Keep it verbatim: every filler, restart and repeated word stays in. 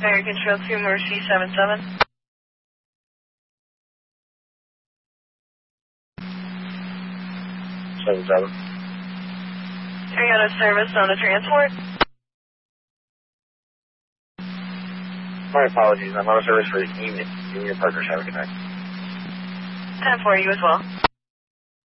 American Trail two, Mercy seven seven. seven seven. Are you out of service on the transport? My apologies. I'm out of service for the evening. You and your partners have a good night. Time for you as well.